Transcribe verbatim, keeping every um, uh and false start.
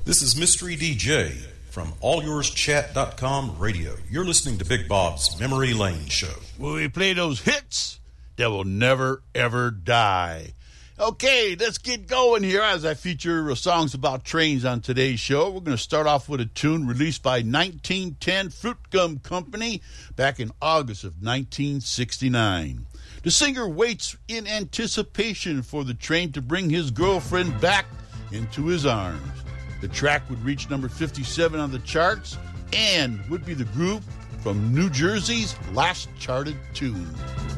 This is Mystery D J from all yours chat dot com radio. You're listening to Big Bob's Memory Lane Show, where we play those hits that will never, ever die. Okay, let's get going here as I feature songs about trains on today's show. We're going to start off with a tune released by nineteen ten Fruit Gum Company back in August of nineteen sixty-nine. The singer waits in anticipation for the train to bring his girlfriend back into his arms. The track would reach number fifty-seven on the charts and would be the group from New Jersey's last charted tune.